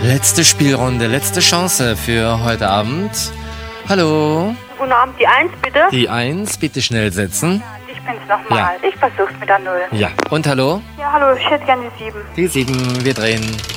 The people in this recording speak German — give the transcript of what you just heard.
Letzte Spielrunde, letzte Chance für heute Abend. Hallo? Guten Abend, die 1 bitte. Die 1, bitte schnell setzen. Ich bin's nochmal. Ja. Ich versuch's mit der 0. Ja. Und hallo? Ja, hallo, ich hätte gerne die 7. Die 7, wir drehen.